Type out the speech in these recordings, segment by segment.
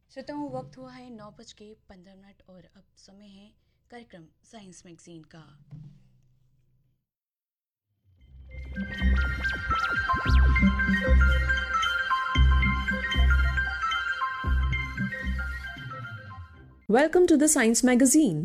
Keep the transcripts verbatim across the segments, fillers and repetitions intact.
श्रोताओं, वक्त हुआ है नौ बज के पंद्रह मिनट और अब समय है कार्यक्रम साइंस मैगजीन का। Welcome to the Science Magazine.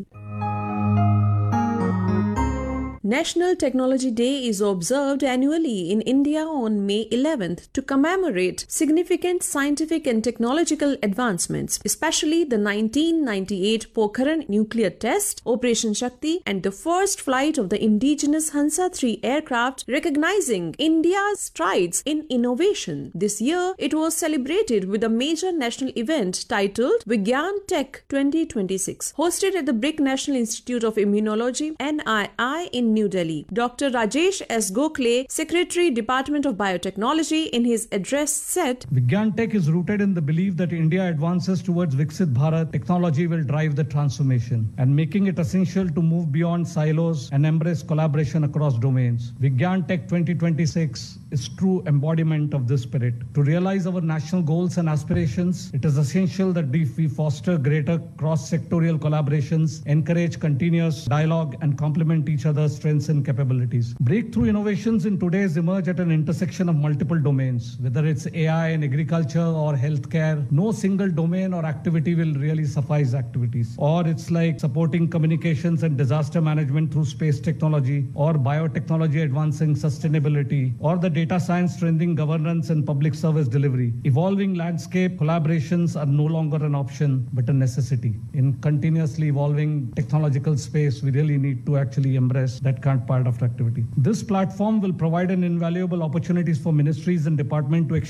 National Technology Day is observed annually in India on May eleventh to commemorate significant scientific and technological advancements, especially the nineteen ninety-eight Pokhran nuclear test, Operation Shakti, and the first flight of the indigenous Hansa three aircraft, recognizing India's strides in innovation. This year, it was celebrated with a major national event titled Vigyan Tech twenty twenty-six, hosted at the Brick National Institute of Immunology (N I I) in New Delhi. Doctor Rajesh S. Gokhale, Secretary, Department of Biotechnology, in his address said, Vigyan Tech is rooted in the belief that India advances towards Viksit Bharat. Technology will drive the transformation and making it essential to move beyond silos and embrace collaboration across domains. Vigyan Tech twenty twenty-six is true embodiment of this spirit. To realize our national goals and aspirations, it is essential that we foster greater cross-sectorial collaborations, encourage continuous dialogue, and complement each other's strengths and capabilities. Breakthrough innovations in today's emerge at an intersection of multiple domains, whether it's A I in agriculture or healthcare. No single domain or activity will really suffice activities. Or it's like supporting communications and disaster management through space technology, or biotechnology advancing sustainability, or the data science strengthening governance and public service delivery. Evolving landscape collaborations are no longer an option, but a necessity. In continuously evolving technological space, we really need to actually embrace that kind of part of activity. This platform will provide an invaluable opportunities for ministries and departments to